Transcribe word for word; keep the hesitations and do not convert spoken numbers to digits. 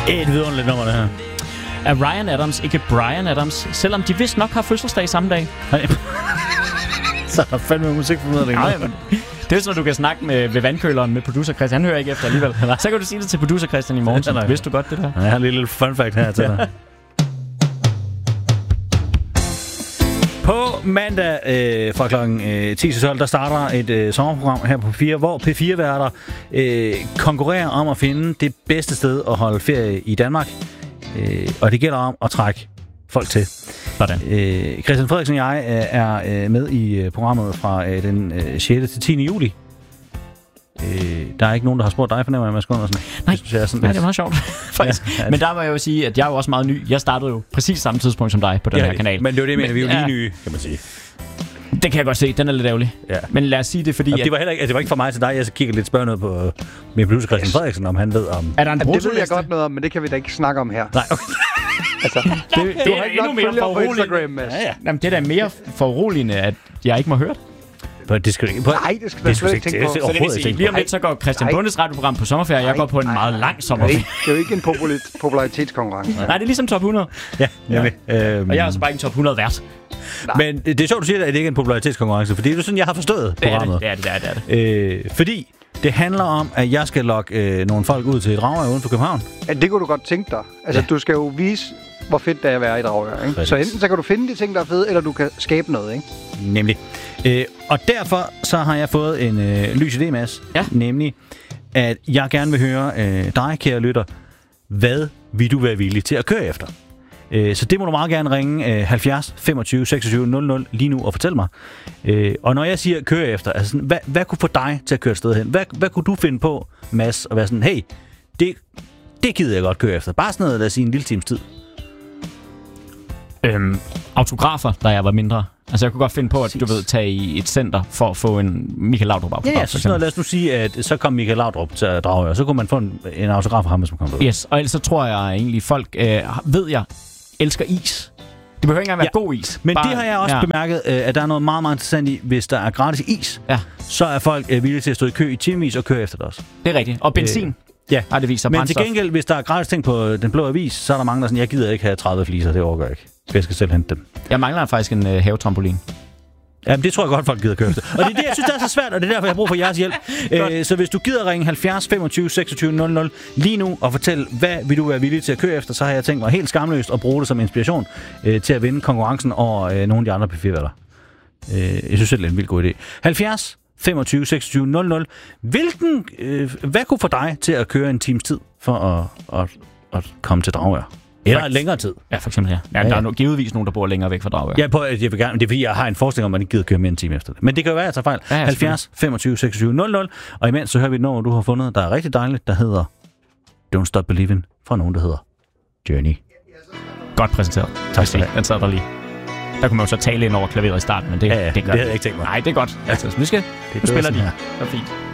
Et vidunderligt nummer, det her. Er Ryan Adams ikke Bryan Adams, selvom de vist nok har fødselsdag samme dag? Så er der fandme musikformidling. Ja, det er sådan, at du kan snakke med, ved vandkøleren med producer Christian. Han hører ikke efter alligevel. Så kan du sige det til producer Christian i morgen. Så vidste du godt det der? Jeg har en lille fun fact her til dig. På mandag øh, fra klokken øh, ti til tolv, der starter et øh, sommerprogram her på P fire, hvor P fire-værter øh, konkurrerer om at finde det bedste sted at holde ferie i Danmark. Øh, og det gælder om at trække folk til. Sådan. Øh, Christian Frederiksen og jeg øh, er øh, med i øh, programmet fra øh, den øh, sjette til tiende juli. Øh, der er ikke nogen, der har spurgt dig, fornemmer jeg, Mads Gundersen. Nej, det, er sådan nej, det er meget sjovt, faktisk. Ja, ja. Men der må jeg jo sige, at jeg er jo også meget ny. Jeg startede jo præcis samme tidspunkt som dig på den ja, her kanal. Men det er jo det, men vi er jo lige ja. nye, kan man sige. Det kan jeg godt se, den er lidt ærgerlig. Ja. Men lad os sige det, fordi... Jamen, det, var heller ikke, altså, det var ikke for mig til dig, jeg kigger lidt spørgsmål på min producer Christian Frederiksen, om han ved om... Er der en ja, det ved jeg godt noget om, men det kan vi da ikke snakke om her. Nej, okay. Altså, det, det, det er endnu mere foruroligende. Ja, ja. Jamen, det er da mere foruroligende, at jeg ikke må høre det. Det skal, på, Nej, det skal du slet ikke tænke på. Så det vil sige, lige om lidt, så går Christian Bundes radioprogram på sommerferie, og jeg går på en meget lang sommerferie. Det er jo ikke en popul- popularitetskonkurrence. Nej, det er ligesom top hundrede. Ja, nemlig. Ja. Øhm. Og jeg er altså bare ikke en top hundrede vært. Men det er sjovt, du siger, at det ikke er en popularitetskonkurrence, fordi det er sådan, jeg har forstået programmet. Det er det, det er det. det, er det. Øh, fordi det handler om, at jeg skal lokke øh, nogle folk ud til et Dragør uden for København. Ja, det kunne du godt tænke dig. Altså, ja. Du skal jo vise, hvor fedt det er at være i Dragør, ikke? Så enten så kan du finde de ting, der er fede, eller du kan skabe noget, ikke? Nemlig. Øh, og derfor så har jeg fået en øh, lys idé, Mads. Ja. Nemlig, at jeg gerne vil høre øh, dig, kære lytter, hvad vil du være villig til at køre efter? Øh, så det må du meget gerne ringe øh, halvfjerds femogtyve seksogtyve nul nul lige nu og fortælle mig. Øh, og når jeg siger køre efter, altså sådan, hvad, hvad kunne få dig til at køre et sted hen? Hvad, hvad kunne du finde på, Mads, og være sådan, hey, det, det gider jeg godt køre efter. Bare sådan noget, lad os sige en lille times tid. Øhm, autografer, da jeg var mindre. Altså, jeg kunne godt finde på, at du ved, tage i et center for at få en Michael Laudrup-autograf. Ja, ja, så sådan noget, lad os nu sige, at så kom Michael Laudrup til at drage, og så kunne man få en, en autograf af ham, hvis man kom ud. Yes, og ellers så tror jeg egentlig, folk øh, ved jeg, elsker is. Det behøver ikke engang være ja. god is. Men Bare, det har jeg også ja. bemærket, at der er noget meget, meget interessant i, hvis der er gratis is, ja. så er folk villige til at stå i kø i timevis og køre efter det også. Det er rigtigt. Og benzin. Øh. Ja, har det vist sig. Men brændstof. til gengæld, hvis der er gratis ting på Den Blå Avis, så er der mange, der sådan, jeg gider ikke have tredive fliser, det overgår jeg ikke. Jeg skal selv hente dem. Jeg mangler faktisk en øh, havetrampolin. Jamen, det tror jeg godt, folk gider købe det. Og det er det, jeg synes, det er så svært, og det er derfor, jeg har brug for jeres hjælp. Æ, så hvis du gider ringe halvfjerds femogtyve seksogtyve nul nul lige nu og fortæl, hvad vil du være villig til at køre efter, så har jeg tænkt mig helt skamløst at bruge det som inspiration øh, til at vinde konkurrencen over øh, nogle af de andre P fire-værter. Øh, jeg synes, det er en vildt god idé. halvfjerds femogtyve seksogtyve nul nul Hvilken, øh, hvad kunne få dig til at køre en times tid for at, at, at komme til Dragør? Eller længere tid. Ja, for eksempel, ja. ja, ja, ja. Der er no- givetvis nogen, der bor længere væk fra Dragør. Ja, på, jeg vil gerne, det er fordi, jeg har en forestilling om, at man ikke gider køre mere en time efter det. Men det kan jo være, at jeg tager fejl. Ja, ja, halvfjerds femogtyve seksogtyve nul nul Og imens så hører vi et nummer, du har fundet, der er rigtig dejligt, der hedder Don't Stop Believin' fra nogen, der hedder Journey. Godt præsenteret. Tak skal du have. Den sad der lige. Der kunne man jo så tale ind over klaveret i starten, men det, ja, ja, det, det havde jeg ikke tænkt mig. Nej, det er godt. Altså, nu skal, det nu spiller de. her. Det er fint.